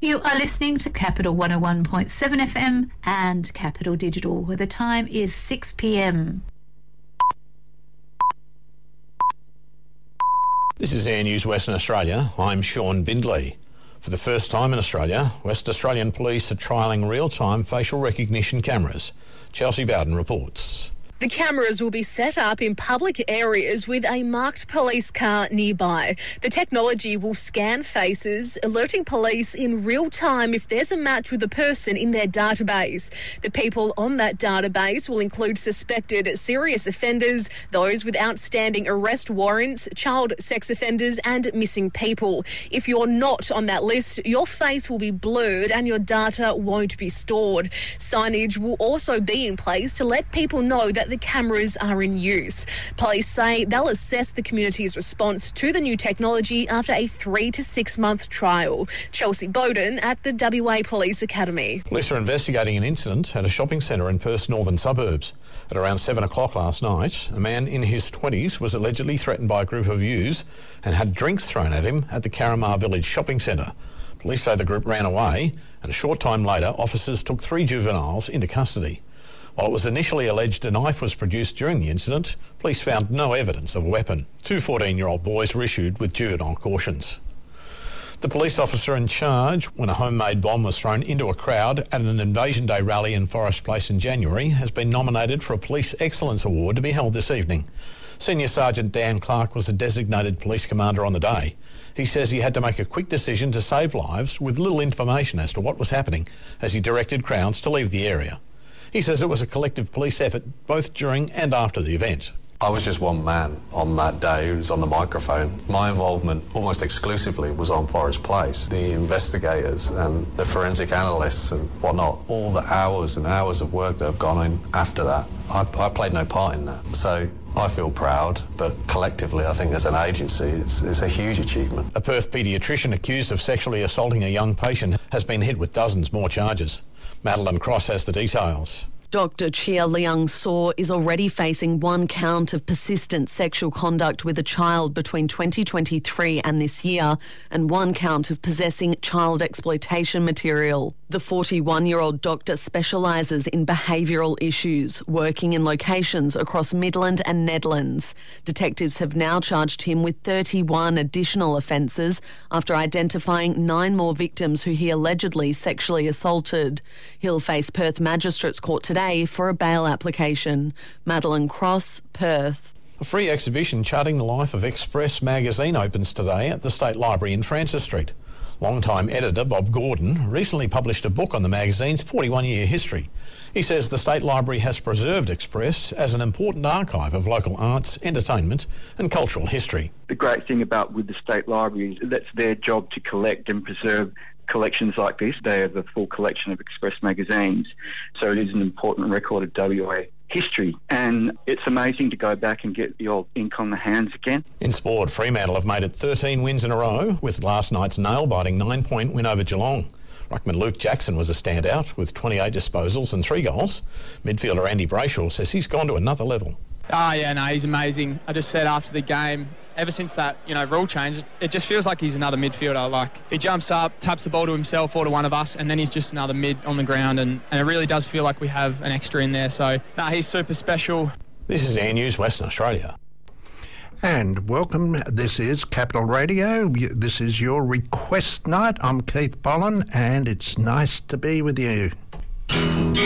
You are listening to Capital 101.7 FM and Capital Digital, where the time is 6 p.m. This is Air News Western Australia. I'm Sean Bindley. For the first time in Australia, West Australian Police are trialling real-time facial recognition cameras. Chelsea Bowden reports. The cameras will be set up in public areas with a marked police car nearby. The technology will scan faces, alerting police in real time if there's a match with a person in their database. The people on that database will include suspected serious offenders, those with outstanding arrest warrants, child sex offenders and missing people. If you're not on that list, your face will be blurred and your data won't be stored. Signage will also be in place to let people know that the cameras are in use. Police say they'll assess the community's response to the new technology after a 3 to 6 month trial. Chelsea Bowden at the WA Police Academy. Police are investigating an incident at a shopping centre in Perth's northern suburbs. At around 7 o'clock last night, a man in his 20s was allegedly threatened by a group of youths and had drinks thrown at him at the Carramar Village shopping centre. Police say the group ran away and a short time later officers took 3 juveniles into custody. While it was initially alleged a knife was produced during the incident, police found no evidence of a weapon. 2 14-year-old boys were issued with juvenile cautions. The police officer in charge when a homemade bomb was thrown into a crowd at an Invasion Day rally in Forest Place in January has been nominated for a Police Excellence Award to be held this evening. Senior Sergeant Dan Clark was the designated police commander on the day. He says he had to make a quick decision to save lives with little information as to what was happening as he directed crowds to leave the area. He says it was a collective police effort both during and after the event. I was just one man on that day who was on the microphone. My involvement almost exclusively was on Forest Place. The investigators and the forensic analysts and whatnot, all the hours and hours of work that have gone in after that, I played no part in that. So I feel proud, but collectively I think as an agency it's a huge achievement. A Perth paediatrician accused of sexually assaulting a young patient has been hit with dozens more charges. Madeline Cross has the details. Dr. Chia Liang Saw is already facing 1 count of persistent sexual conduct with a child between 2023 and this year and 1 count of possessing child exploitation material. The 41-year-old doctor specialises in behavioural issues, working in locations across Midland and Nedlands. Detectives have now charged him with 31 additional offences after identifying 9 more victims who he allegedly sexually assaulted. He'll face Perth Magistrates Court today for a bail application. Madeline Cross, Perth. A free exhibition charting the life of Express magazine opens today at the State Library in Francis Street. Long-time editor Bob Gordon recently published a book on the magazine's 41-year history. He says the State Library has preserved Express as an important archive of local arts, entertainment and cultural history. The great thing about with the State Library is that's their job to collect and preserve collections like this. They have a full collection of Express magazines, so it is an important record of WA history, and it's amazing to go back and get the old ink on the hands again. In sport, Fremantle have made it 13 wins in a row, with last night's nail-biting 9-point win over Geelong. Ruckman Luke Jackson was a standout with 28 disposals and 3 goals. Midfielder Andy Brayshaw says he's gone to another level. He's amazing. I just said after the game, ever since that, rule change, it just feels like he's another midfielder. Like, he jumps up, taps the ball to himself or to one of us, and then he's just another mid on the ground, and it really does feel like we have an extra in there. So, he's super special. This is Air News Western Australia. And welcome, this is Capital Radio. This is your request night. I'm Keith Bollen, and it's nice to be with you.